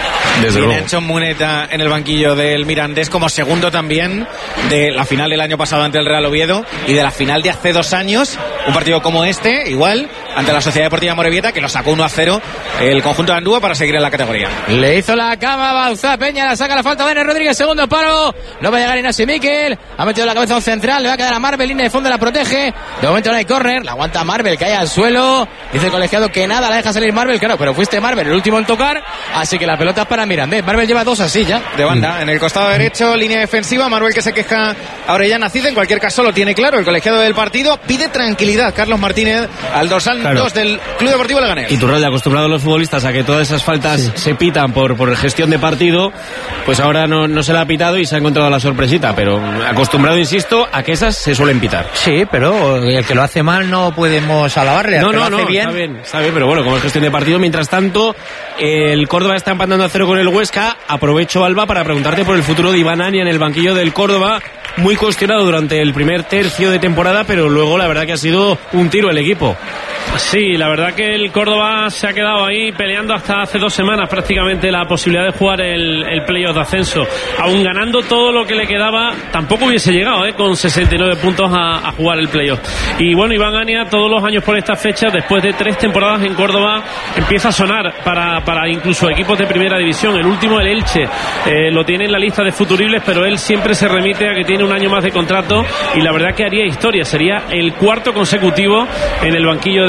Tiene Anchón Muneta en el banquillo del Mirandés como segundo también de la final del año pasado ante el Real Oviedo y de la final de hace 2 años, un partido como este, igual, ante la Sociedad Deportiva Morevieta, que lo sacó 1-0 el conjunto de Andúa para seguir en la categoría. Le hizo la cama Bauzá, Peña, la saca la falta Dani Rodríguez, segundo paro, no va a llegar Inasi Miquel, ha metido la cabeza a un central, le va a quedar a Marvel, línea de fondo la protege, de momento no hay córner, la aguanta Marvel, cae al suelo, dice el colegiado que nada, la deja salir Marvel, claro, pero fuiste Marvel el último en tocar, así que la pelota es para Mirandés. Marvel lleva 2 así ya de banda en el costado derecho, línea defensiva. Marvel que se queja a Orellana Cid, en cualquier caso lo tiene claro el colegiado del partido, pide tranquilidad Carlos Martínez al dorsal 2 del Club Deportivo Leganés. Y Turralde, acostumbrado a los futbolistas a que todas esas faltas se pitan por gestión de partido, pues ahora no se la ha pitado y se ha encontrado la sorpresita, pero acostumbrado, insisto, a que esas se suelen pitar. Sí, pero el que lo hace mal no podemos alabarle. No, bien. Está bien, pero bueno, como es gestión de partido. Mientras tanto, el Córdoba está empatando a 0 con el Huesca. Aprovecho, Alba, para preguntarte por el futuro de Iván Ania en el banquillo del Córdoba, muy cuestionado durante el primer tercio de temporada, pero luego la verdad que ha sido un tiro el equipo. Sí, la verdad que el Córdoba se ha quedado ahí peleando hasta hace 2 semanas prácticamente la posibilidad de jugar el playoff de ascenso. Aún ganando todo lo que le quedaba, tampoco hubiese llegado con 69 puntos a jugar el playoff. Y bueno, Iván Ania todos los años por esta fecha, después de 3 temporadas en Córdoba, empieza a sonar para incluso equipos de primera división. El último, el Elche, lo tiene en la lista de futuribles, pero él siempre se remite a que tiene 1 año más de contrato y la verdad que haría historia. Sería el 4º consecutivo en el banquillo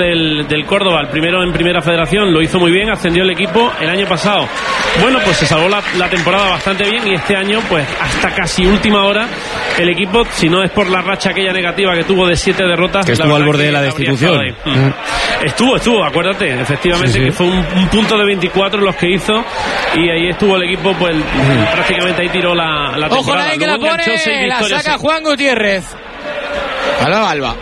del Córdoba, el primero en Primera Federación, lo hizo muy bien, ascendió el equipo el año pasado. Bueno, pues se salvó la temporada bastante bien y este año, pues hasta casi última hora, el equipo, si no es por la racha aquella negativa que tuvo de 7 derrotas... Que estuvo al borde de la destitución. Estuvo, acuérdate, efectivamente, sí. Que fue un punto de 24 los que hizo y ahí estuvo el equipo, pues prácticamente ahí tiró la temporada. Ojo, nadie que la pone, la saca Juan Gutiérrez. Alba.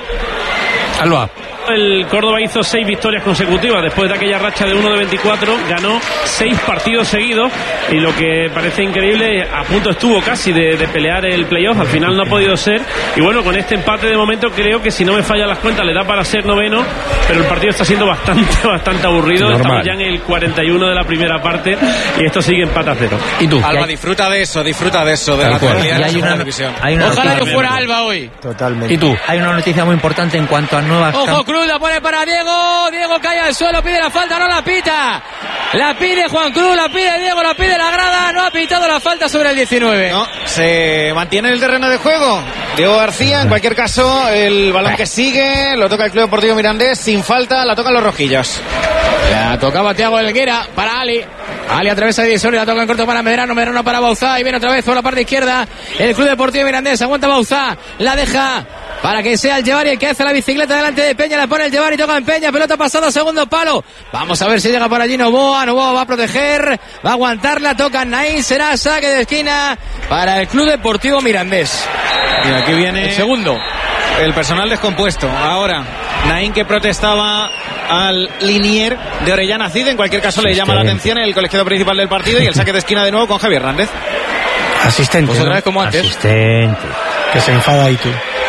El Córdoba hizo 6 victorias consecutivas después de aquella racha de 1 de 24, ganó 6 partidos seguidos y lo que parece increíble, a punto estuvo casi de pelear el playoff, al final no ha podido ser y bueno, con este empate de momento creo que si no me fallan las cuentas le da para ser noveno, pero el partido está siendo bastante aburrido. Normal. Estamos ya en el 41 de la primera parte y esto sigue empate a 0. ¿Y tú? Alba, disfruta de eso, de la actualidad de la segunda división. Ojalá que fuera Alba hoy. Totalmente. ¿Y tú? Hay una noticia muy importante en cuanto a nuevas... Ojo, Cruz la pone para Diego cae al suelo, pide la falta, no la pita, la pide Juan Cruz, la pide Diego, la pide la grada, no ha pitado la falta sobre el 19. No, se mantiene en el terreno de juego Diego García, en cualquier caso el balón que sigue, lo toca el Club Deportivo Mirandés, sin falta, la tocan los rojillos. La tocaba Thiago Helguera para Ali atraviesa divisor y la toca en corto para Medrano para Bauzá y viene otra vez por la parte izquierda el Club Deportivo Mirandés, aguanta Bauzá, la deja para que sea el Llevari el que hace la bicicleta delante de Peña, la pone el Llevari, toca en Peña, pelota pasada, segundo palo, vamos a ver si llega por allí Novoa va a proteger, va a aguantarla, toca Naín, será saque de esquina para el Club Deportivo Mirandés. Y aquí viene el segundo. El personal descompuesto. Ahora, Naín que protestaba al linier de Orellana Cid. En cualquier caso le llama la atención el colegiado principal del partido y el saque de esquina de nuevo con Javier Hernández. Asistente. Pues otra vez como antes. Asistente. Que se enfada ahí tú.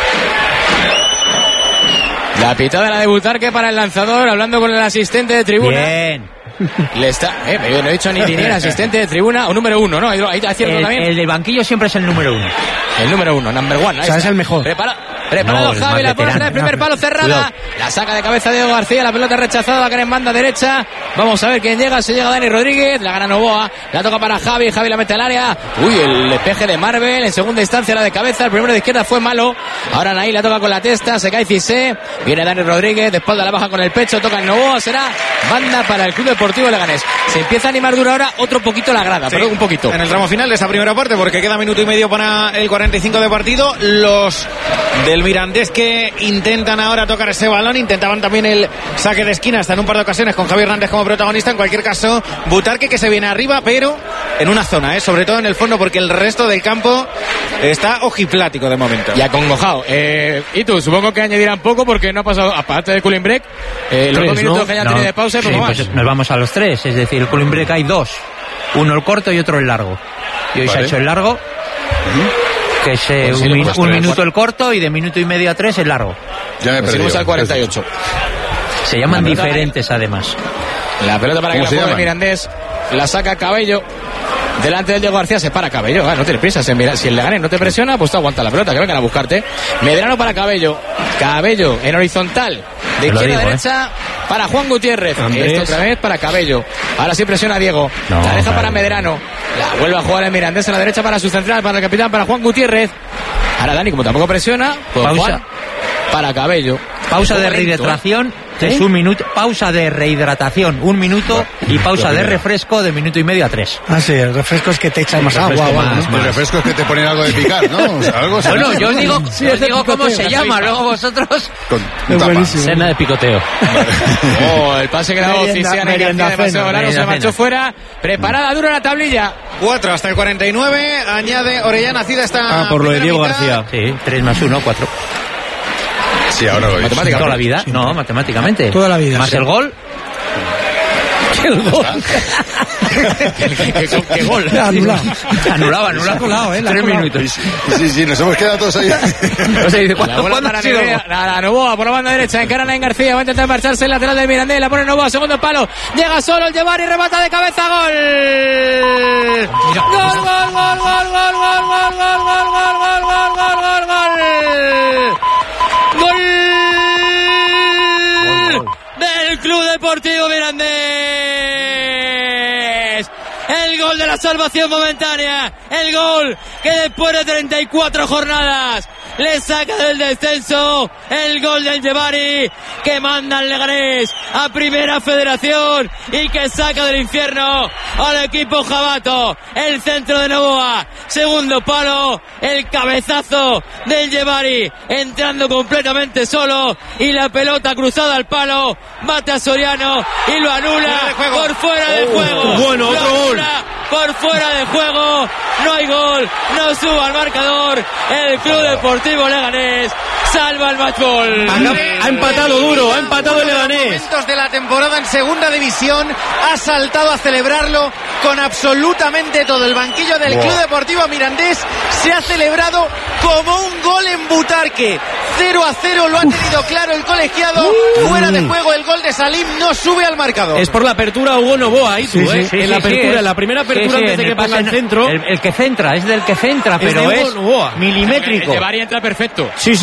La pitada de la de Butarque para el lanzador, hablando con el asistente de tribuna. Bien. Le está, yo no he dicho ni linier, asistente de tribuna o número 1, ¿no? Ahí cierto también. El del banquillo siempre es el número 1. El número 1, number 1. O sea, es el mejor. Preparado Javi, la pone en el primer palo cerrada. Cuidado. La saca de cabeza Diego García, la pelota rechazada, va a caer en banda derecha. Vamos a ver quién llega, se llega Dani Rodríguez, la gana Novoa, la toca para Javi la mete al área. Uy, el despeje de Marvel, en segunda instancia la de cabeza, el primero de izquierda fue malo. Ahora Naí la toca con la testa, se cae Cissé, viene Dani Rodríguez, de espalda la baja con el pecho, toca en Novoa, será banda para el Club Deportivo Leganés. Se empieza a animar duro ahora otro poquito la grada, sí, pero un poquito. En el tramo final de esa primera parte, porque queda minuto y medio para el 45 de partido, los del Mirandés que intentan ahora tocar ese balón, intentaban también el saque de esquina hasta en un par de ocasiones con Javier Hernández como protagonista. En cualquier caso, Butarque que se viene arriba, pero en una zona, sobre todo en el fondo, porque el resto del campo está ojiplático de momento. Y acongojado. Y tú, supongo que añadirán poco porque no ha pasado, aparte del cooling break, los 2 minutos, ¿no? Que ya tiene de pausa y poco más. Pues nos vamos a los 3, es decir, el cooling break hay 2, uno el corto y otro el largo. Y hoy se ha hecho el largo. Que es pues un minuto el corto y de minuto y medio a 3 el largo. Ya me perdimos al 48. Se llaman diferentes además. La pelota para que la juegue Mirandés, la saca Cabello. Delante del Diego García se para Cabello, no tiene prisa, si el Leganés no te presiona, pues tú aguanta la pelota, que vengan a buscarte. Medrano para Cabello en horizontal, de izquierda a derecha para Juan Gutiérrez, esto otra vez para Cabello, ahora sí presiona a Diego, la deja para Medrano, la vuelve a jugar el Mirandés a la derecha para su central, para el capitán, para Juan Gutiérrez. Ahora Dani, como tampoco presiona, pues pausa. Juan para Cabello. Pausa de rehidratación, es un minuto. Pausa de rehidratación, 1 minuto. Y pausa de refresco de minuto y medio a 3. Ah, sí, el refresco es que te echan más agua. El refresco es que te ponen algo de picar, ¿no? O sea, algo bueno, yo os digo, cómo se llama, luego vosotros. Cena de picoteo. El pase que le ha dado Cisiana de Paseo Largo, se marchó fuera. Preparada, dura la tablilla. 4 hasta el 49, añade Orellana Cid esta. Por lo de Diego García. Sí, 3 más 1, 4. Sí, ahora lo ¿Matemáticamente? ¿Toda la vida? No, matemáticamente. Toda la vida. ¿Más el gol? ¿Qué gol? ¿Qué gol? Anulado. 3 minutos. Sí, nos hemos quedado todos ahí. O sea, dice, ¿cuándo ha sido? La Novoa por la banda derecha, encara Naín García, va a intentar marcharse el lateral del Mirandés, la pone Novoa, segundo palo, llega solo el Llevar y remata de cabeza, gol. Gol del Club Deportivo Mirandés. El gol de la salvación momentánea. El gol que después de 34 jornadas le saca del descenso. El gol del Jebari, que manda al Leganés a Primera Federación y que saca del infierno al equipo jabato. El centro de Novoa, segundo palo, el cabezazo del Jebari entrando completamente solo y la pelota cruzada al palo, bate a Soriano y lo anula por fuera de juego. Bueno, otro gol. Por fuera de juego, no hay gol, no suba al marcador. El Club Deportivo Leganés salva el matchball. Ha empatado duro, ha empatado el Leganés. Momentos de la temporada en segunda división, ha saltado a celebrarlo con absolutamente todo. El banquillo del Club Deportivo Mirandés se ha celebrado como un gol en Butarque. 0-0 lo ha tenido claro el colegiado. Fuera de juego el gol de Salim, no sube al marcador. Es por la apertura Hugo Novoa, ahí tú, en la apertura, en la primera apertura antes de que pase el centro. El que centra, es del que centra, pero es milimétrico. El Jebari entra perfecto. Sí.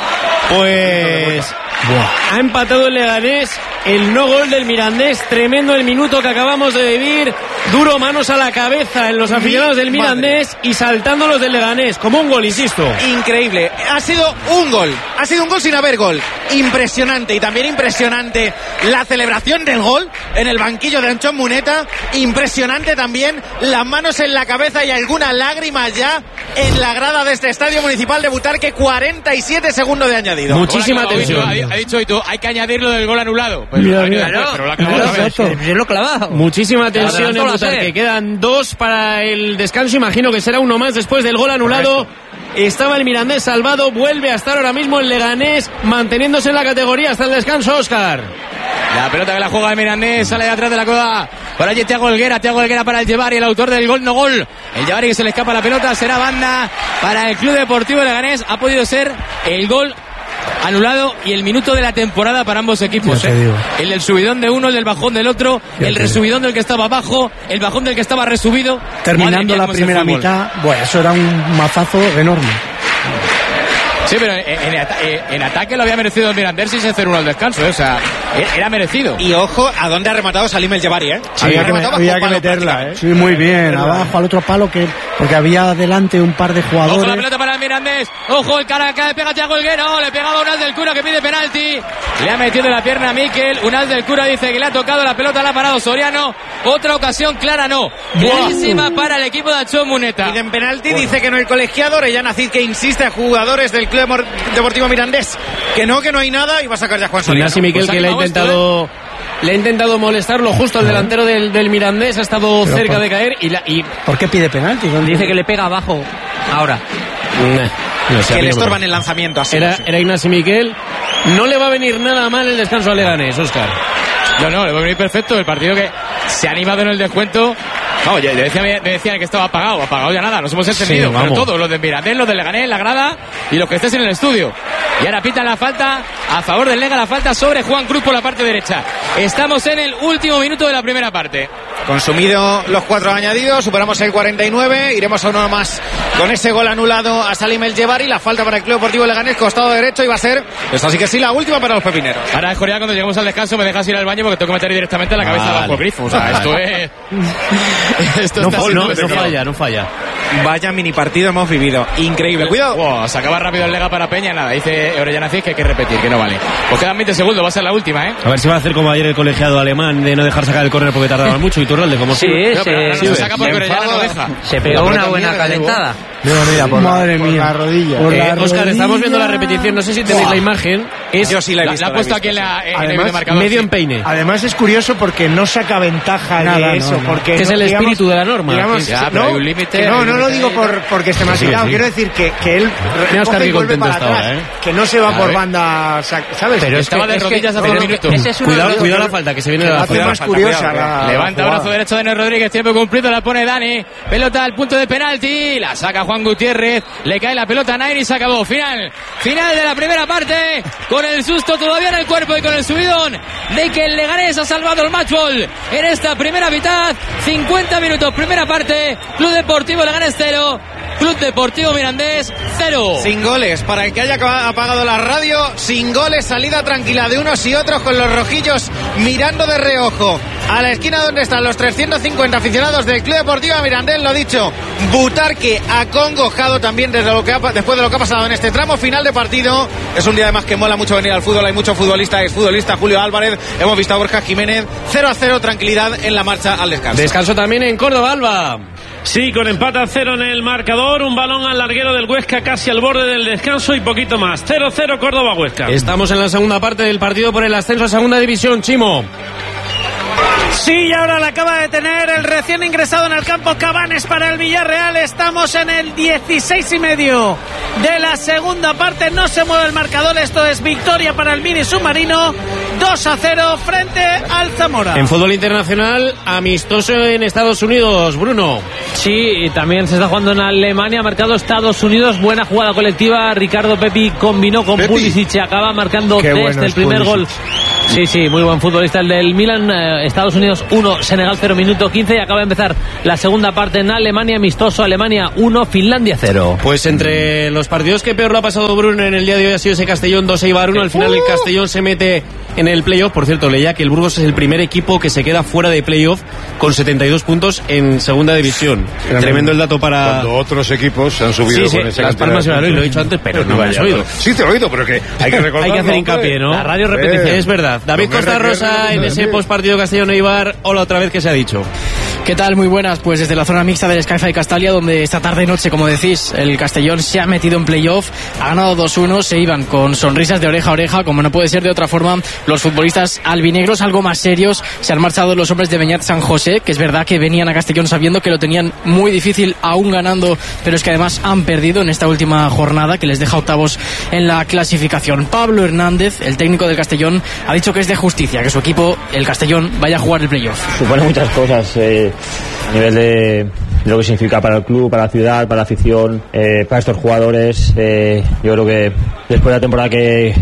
Pues ha empatado el Leganés, el no gol del Mirandés, tremendo el minuto que acabamos de vivir, duro, manos a la cabeza en los aficionados del Mirandés y saltando los del Leganés, como un gol, insisto. Increíble, ha sido un gol sin haber gol, impresionante. Y también impresionante la celebración del gol en el banquillo de Anchón Muneta, impresionante también las manos en la cabeza y algunas lágrimas ya en la grada de este estadio municipal de Butarque. 47 segundos de añadido. Muchísima tensión. Ha dicho Itu, hay que añadirlo del gol anulado. Pues pero lo ha clavado. Muchísima tensión en Butarque. Quedan 2 para el descanso. Imagino que será uno más después del gol anulado. Estaba el Mirandés salvado, vuelve a estar ahora mismo el Leganés manteniéndose en la categoría hasta el descanso, Óscar. La pelota que la juega el Mirandés sale de atrás de la coda. Por allí Thiago Helguera para el Jebari, el autor del gol no gol. El Jebari que se le escapa la pelota, será banda para el Club Deportivo Leganés. Ha podido ser el gol anulado y el minuto de la temporada para ambos equipos. El del subidón de uno, el del bajón del otro, el resubidón del que estaba abajo, el bajón del que estaba resubido. Terminando la primera mitad, bueno, eso era un mazazo enorme. Sí, pero en ataque lo había merecido el Mirandés sin ser 0-1 al descanso, o sea, era merecido. Y ojo a dónde ha rematado Salim el Jebari, Sí, había que meterla, Sí, muy bien, abajo al otro palo, porque había adelante un par de jugadores. Ojo la pelota para el Mirandés, ojo el cara que le pega a Thiago Helguera, le pegaba a Unal del Cura que pide penalti, le ha metido la pierna a Mikel, Unal del Cura dice que le ha tocado la pelota, la ha parado Soriano, otra ocasión clara no, clarísima para el equipo de Anchón Muneta. Piden penalti, dice que no el colegiado, Orellana Cid que insiste a jugadores del Club Deportivo Mirandés que no hay nada y va a sacar ya Juan Soriano. Ignacio Miquel pues que le ha intentado molestarlo justo al delantero del Mirandés, ha estado cerca de caer y ¿por qué pide penalti? Dice que le pega abajo ahora. No sé, que le estorban el lanzamiento así. Era Ignacio Miquel. No le va a venir nada mal el descanso a Leganés, Óscar. No, le va a venir perfecto. El partido que se ha animado en el descuento. Vamos, me decían que estaba apagado ya nada, nos hemos entendido. Pero todos, los de Mirandés, los de Leganés, la grada y los que estés en el estudio. Y ahora pitan la falta a favor del Lega, la falta sobre Juan Cruz por la parte derecha. Estamos en el último minuto de la primera parte. Consumido los 4 añadidos, superamos el 49, iremos a uno más con ese gol anulado a Salim el Jebari, la falta para el Club Deportivo Leganés, costado derecho, y va a ser, pues así que sí, la última para los pepineros. Ahora, Jorge, cuando lleguemos al descanso me dejas ir al baño porque tengo que meter directamente la cabeza bajo el grifo. O sea, esto es... No falla. Vaya mini partido hemos vivido, increíble, cuidado. Se acaba rápido el Lega para Peña, nada, dice Orellana Cid que hay que repetir, que no vale. Pues quedan 20 segundos, va a ser la última, A ver si va a hacer como ayer el colegiado alemán de no dejar sacar el córner porque tardaba mucho, y Iturralde, como se saca porque Orellana no deja. Se pegó una buena calentada. Madre mía, la rodilla. Óscar, estamos viendo la repetición, no sé si tenéis la imagen. Yo sí la he visto. La ha puesto aquí en el videomarcador. Medio empeine. Además es curioso porque no saca ventaja de eso. Porque es el espíritu de la norma. Pero hay un límite. No lo digo porque esté más quitado. Quiero decir que él recoge y vuelve para atrás. Que no se va por banda, ¿sabes? Pero estaba de rodillas hace un minuto. Cuidado la falta, que se viene de la falta. más curiosa. Levanta brazo derecho de Ney Rodríguez, tiempo cumplido, la pone Dani. Pelota al punto de penalti, la saca Juan Gutiérrez, le cae la pelota a Nair y se acabó. Final de la primera parte, con el susto todavía en el cuerpo y con el subidón de que el Leganés ha salvado el matchball en esta primera mitad. 50 minutos, primera parte, Club Deportivo Leganés 0, Club Deportivo Mirandés 0. Sin goles, para el que haya apagado la radio, sin goles, salida tranquila de unos y otros con los rojillos mirando de reojo a la esquina donde están los 350 aficionados del Club Deportivo Mirandés. Lo dicho, Butarque acongojado también después de lo que ha pasado en este tramo final de partido. Es un día además que mola mucho venir al fútbol, hay mucho futbolista, exfutbolista. Julio Álvarez, hemos visto a Borja Jiménez. 0-0, tranquilidad en la marcha al descanso. Descanso también en Córdoba, Alba. Sí, con empate a 0 en el marcador, un balón al larguero del Huesca casi al borde del descanso y poquito más. 0-0 Córdoba-Huesca. Estamos en la segunda parte del partido por el ascenso a segunda división, Chimo. Sí, y ahora la acaba de tener el recién ingresado en el campo Cabanes para el Villarreal. Estamos en el 16,5 de la segunda parte. No se mueve el marcador. Esto es victoria para el Mini Submarino. 2-0 frente al Zamora. En fútbol internacional, amistoso en Estados Unidos, Bruno. Sí, y también se está jugando en Alemania. Ha marcado Estados Unidos. Buena jugada colectiva. Ricardo Pepi combinó con Pulisic. Acaba marcando desde el primer gol. Sí, muy buen futbolista el del Milan. Estados Unidos 1, Senegal 0, minuto 15. Y acaba de empezar la segunda parte en Alemania. Amistoso, Alemania 1, Finlandia 0. Pues entre los partidos que peor lo ha pasado Bruno en el día de hoy ha sido ese Castellón 2-1. Al final el Castellón se mete en el playoff. Por cierto, leía que el Burgos es el primer equipo que se queda fuera de playoff con 72 puntos en segunda división. Tremendo el dato para... Cuando otros equipos se han subido con ese... Las Palmas y Valladolid, lo he dicho antes, pero no me has oído. Sí te he oído, pero que hay que recordar. Hay que hacer hincapié, ¿no? La radio repetición. Es verdad. David Costa Rosa en ese postpartido Castellón-Eibar. Hola otra vez, ¿qué se ha dicho? ¿Qué tal? Muy buenas. Pues desde la zona mixta del Sky-Fi Castalia, donde esta tarde y noche, como decís, el Castellón se ha metido en playoff, ha ganado 2-1, se iban con sonrisas de oreja a oreja, como no puede ser de otra forma. Los futbolistas albinegros, algo más serios, se han marchado los hombres de Beñat San José, que es verdad que venían a Castellón sabiendo que lo tenían muy difícil, aún ganando, pero es que además han perdido en esta última jornada, que les deja octavos en la clasificación. Pablo Hernández, el técnico del Castellón, ha dicho que es de justicia que su equipo, el Castellón, vaya a jugar el playoff. Supone muchas cosas, a nivel de lo que significa para el club, para la ciudad, para la afición, para estos jugadores. Yo creo que después de la temporada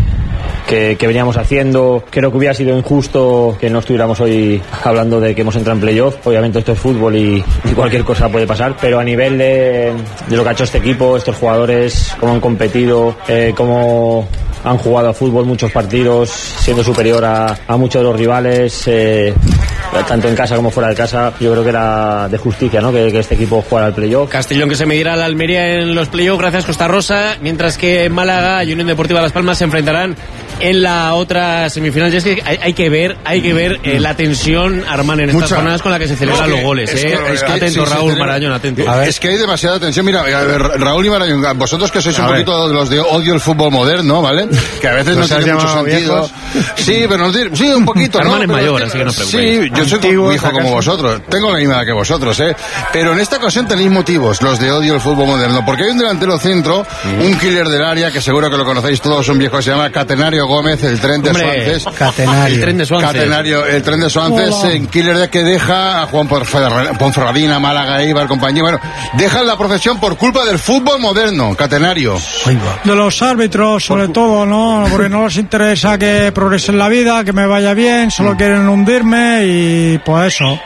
que veníamos haciendo, creo que hubiera sido injusto que no estuviéramos hoy hablando de que hemos entrado en playoff. Obviamente esto es fútbol y cualquier cosa puede pasar, pero a nivel de lo que ha hecho este equipo, estos jugadores, cómo han competido, cómo han jugado a fútbol muchos partidos, siendo superior a muchos de los rivales, tanto en casa como fuera de casa, yo creo que era de justicia, ¿no? Que este equipo jugara al playoff. Castellón que se medirá al Almería en los playoffs, gracias Costa Rosa, mientras que Málaga y Unión Deportiva Las Palmas se enfrentarán en la otra semifinal. Y es que hay que ver la tensión, Armán, en estas jornadas con la que se celebran los goles. Atento, Raúl Marañón, atento. Es que hay demasiada tensión. Mira, Raúl y Marañón, vosotros que sois un poquito de los de odio el fútbol moderno, ¿vale? Que a veces no tiene mucho sentido. Sí, pero sí, un poquito, ¿no? Armán es mayor, así que no preocupéis. Sí, yo soy viejo como vosotros. Tengo la misma edad que vosotros, Pero en esta ocasión tenéis motivos, los de odio el fútbol moderno. Porque hay un delantero centro, un killer del área, que seguro que lo conocéis todos, un viejo que se llama Catenario Gómez, el tren de Suances. El tren de Suances. Catenario, el tren de Suances, en killer que deja a Juan Ponferradina, Málaga, Eibar, compañía. Bueno, dejan la profesión por culpa del fútbol moderno, Catenario. De los árbitros, sobre todo, ¿no? Porque no les interesa que progrese en la vida, que me vaya bien, solo quieren hundirme y pues eso.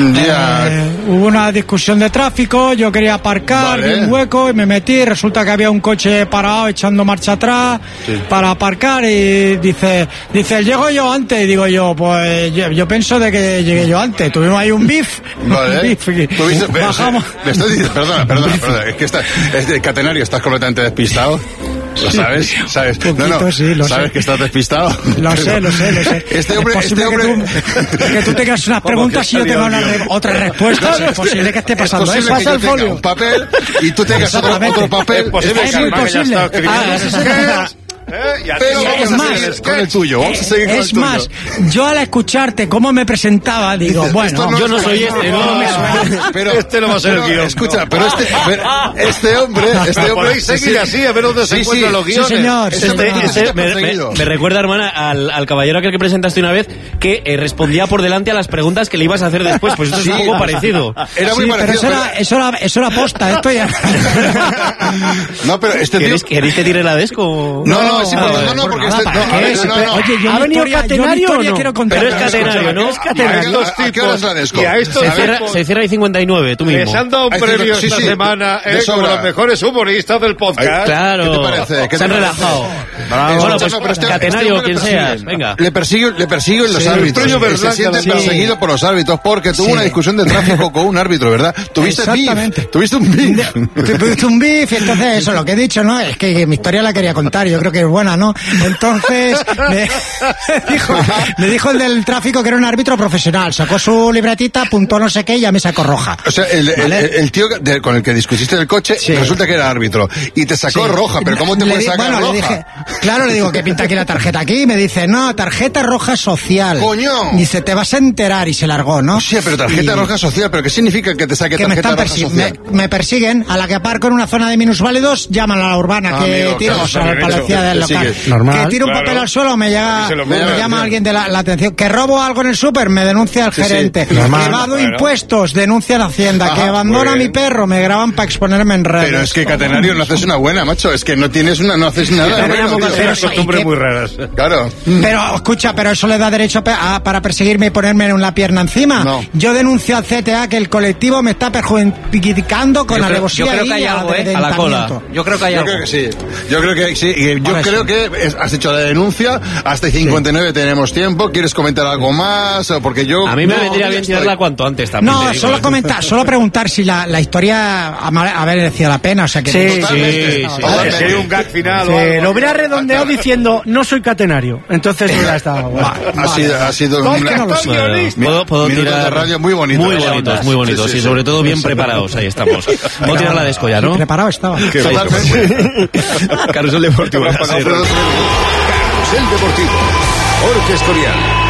Hubo una discusión de tráfico, yo quería aparcar, vi un hueco y me metí, resulta que había un coche parado echando marcha atrás para aparcar y dice, llego yo antes, y digo yo, pues yo pienso de que llegué yo antes, tuvimos ahí un beef. Bajamos. Perdona, es que Catenario, estás completamente despistado. ¿Lo sabes? ¿Sabes? Sí, lo ¿sabes sé. Que estás despistado? Lo sé. Este hombre... Que tú tengas unas preguntas y yo tenga otra respuesta. Es posible que esté pasando. Es posible que yo tenga un papel y tú tengas otro papel. Es muy posible. Es más, con el tuyo. Vamos a seguir con el tuyo. Es más, yo al escucharte cómo me presentaba, digo, bueno, yo no soy este, no me suena. Pero este no va a ser el guión. Escucha, pero este hombre seguir así, a ver dónde se encuentran los guiones. Sí, señor. Me recuerda, hermana, al caballero aquel que presentaste una vez que respondía por delante a las preguntas que le ibas a hacer después. Pues eso es un poco parecido. Era muy parecido. Pero eso era posta, esto ya. No, pero este tío... ¿Queréis que tire la desco? No, porque Oye, yo ¿ha venido Catenario o no? Quiero contar. Pero es Catenario, ¿no? ¿A qué horas la Nesco? Y a estos Se cierra ahí 59, tú mismo. les han dado un premio esta semana como los mejores humoristas del podcast. Claro. ¿Qué te parece? Se han relajado. Bueno, pues Catenario, quien seas, venga. Le persiguen los árbitros. Se siente perseguido por los árbitros porque tuvo una discusión de tráfico con un árbitro, ¿verdad? Tuviste un beef. Tuviste un beef, entonces eso, lo que he dicho, ¿no? Es que mi historia la quería contar, yo creo que es buena, ¿no? Entonces, me dijo el del tráfico que era un árbitro profesional, sacó su libretita, apuntó no sé qué y ya me sacó roja. O sea, el tío con el que discutiste el coche, resulta que era árbitro. Y te sacó roja, pero ¿cómo te puedes sacar roja? Le dije, claro, le digo, ¿qué pinta aquí la tarjeta aquí? Y me dice, no, tarjeta roja social. ¡Coño! Dice, te vas a enterar, y se largó, ¿no? Sí, pero tarjeta roja social, ¿pero qué significa que te saque tarjeta roja social? Me persiguen, a la que aparco en una zona de minusválidos, llaman a la urbana, que tiro, o sea, a la policía del local. Que tiro un papel al suelo, me llama alguien de la atención. Que robo algo en el súper, me denuncia el gerente. Que evado impuestos, denuncia la Hacienda. Que abandona a mi perro, me graban para exponerme en redes. Pero es que, Catenario, no haces una buena, macho. Es que no no haces nada. Costumbres muy raras. Claro. Pero, escucha, pero eso le da derecho para perseguirme y ponerme una pierna encima. No. Yo denuncio al CTA que el colectivo me está perjudicando con alevosía. Yo creo que hay algo, a la cola. Yo creo que hay algo. Yo creo que sí. Yo creo que has hecho la denuncia. Hasta 59 tenemos tiempo. ¿Quieres comentar algo más? Porque yo... A mí me vendría bien tirarla cuanto antes también. No, solo preguntar si la historia ha merecido la pena. O sea que Si hay un gag final o algo. Lo hubiera redondeado diciendo, no soy Catenario. Entonces hubiera estado bueno. Ha sido un... Puedo tirar de radio muy bonito. Muy bonitos. Y sobre todo bien preparados. Ahí estamos. Puedo tirar la de Escoya, ¿no? Preparado estaba. Totalmente. Carrusel Deportivo. Carrusel Deportivo. Jorge Escorial.